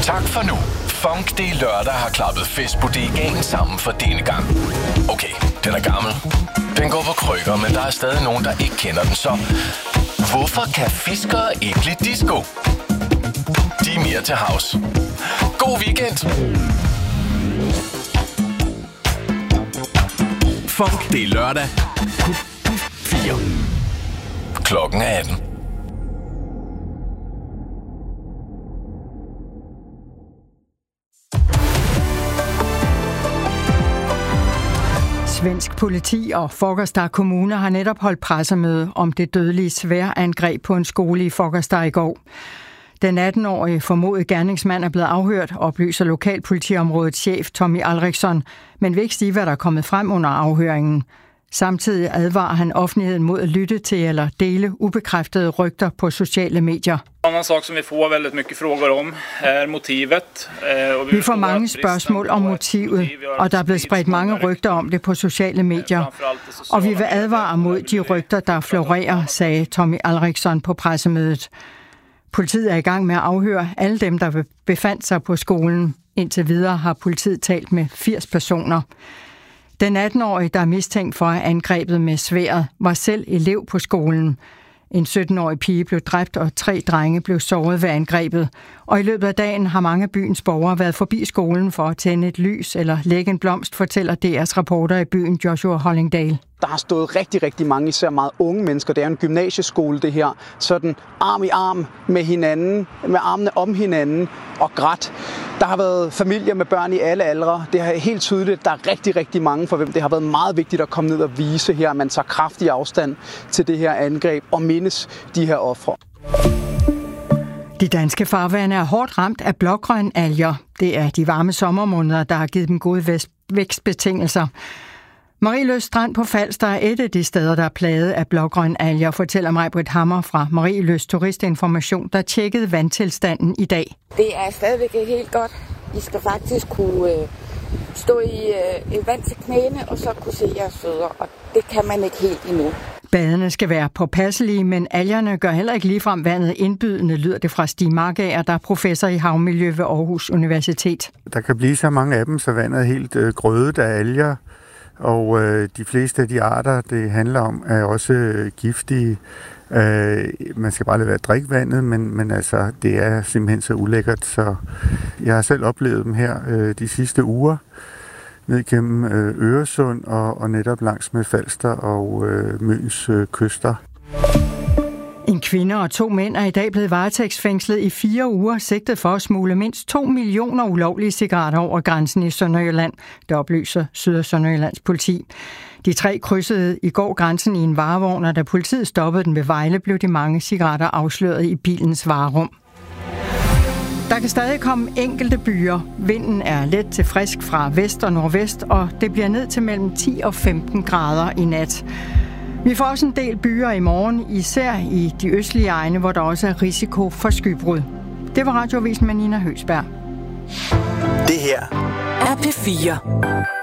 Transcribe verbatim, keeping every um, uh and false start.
Tak for nu. Funk det lørdag har klappet festbodegaen sammen for denne gang. Okay, den er gammel. Den går på krykker, men der er stadig nogen, der ikke kender den, så hvorfor kan fiskere ikke lide disco? De er mere til havs. God weekend! Funk det lørdag. fire. Klokken er atten. Svensk politi og Fagersta Kommune har netop holdt pressemøde om det dødelige sværangreb på en skole i Fagersta i går. Den atten-årige formodede gerningsmand er blevet afhørt, oplyser lokalpolitiområdets chef Tommy Alriksson, men vil ikke sige, hvad der er kommet frem under afhøringen. Samtidig advarer han offentligheden mod at lytte til eller dele ubekræftede rygter på sociale medier. En annan sak som vi får väldigt mycket frågor om är motivet. Vi får mange spørgsmål om motivet, og der er blevet spredt mange rygter om det på sociale medier. Og vi vil advare mod de rygter, der florerer, sagde Tommy Alriksson på pressemødet. Politiet er i gang med at afhøre alle dem, der befandt sig på skolen. Indtil videre har politiet talt med firs personer. Den atten-årige, der er mistænkt for at angrebet med sværdet, var selv elev på skolen. En sytten-årig pige blev dræbt, og tre drenge blev såret ved angrebet. Og i løbet af dagen har mange af byens borgere været forbi skolen for at tænde et lys eller lægge en blomst, fortæller D R's reporter i byen Joshua Hollingdale. Der har stået rigtig, rigtig mange, især meget unge mennesker. Det er en gymnasieskole, det her. Sådan arm i arm med hinanden, med armene om hinanden og grædt. Der har været familier med børn i alle aldre. Det er helt tydeligt, at der er rigtig, rigtig mange, for hvem det har været meget vigtigt at komme ned og vise her, at man tager kraftig afstand til det her angreb og mindes de her ofre. De danske farvande er hårdt ramt af blågrønalger. Det er de varme sommermåneder, der har givet dem gode vækstbetingelser. Marieløs Strand på Falster er et af de steder, der er plaget af blågrønalger, fortæller Maj-Britt Hammer fra Marieløs Turistinformation, der tjekkede vandtilstanden i dag. Det er stadigvæk ikke helt godt. I skal faktisk kunne øh, stå i øh, et vand til knæene, og så kunne se jeres fødder, og det kan man ikke helt endnu. Badene skal være påpasselige, men algerne gør heller ikke ligefrem vandet indbydende, lyder det fra Stig Markager, der er professor i havmiljø ved Aarhus Universitet. Der kan blive så mange af dem, så vandet er helt øh, grødet af alger. Og øh, de fleste af de arter, det handler om, er også øh, giftige. Øh, man skal bare lade være at drikke vandet, men, men altså, det er simpelthen så ulækkert. Så jeg har selv oplevet dem her øh, de sidste uger, ned gennem øh, Øresund og, og netop langs med Falster og øh, Møns øh, kyster. En kvinde og to mænd er i dag blevet varetægtsfængslet i fire uger, sigtet for at smugle mindst to millioner ulovlige cigaretter over grænsen i Sønderjylland, det oplyser Syd- og Sønderjyllands politi. De tre krydsede i går grænsen i en varevogn, og da politiet stoppede den ved Vejle, blev de mange cigaretter afsløret i bilens varerum. Der kan stadig komme enkelte byer. Vinden er let til frisk fra vest og nordvest, og det bliver ned til mellem ti og femten grader i nat. Vi får også en del byer i morgen, især i de østlige egne, hvor der også er risiko for skybrud. Det var Radioavisen med Nina Høsberg. Det her er P fire.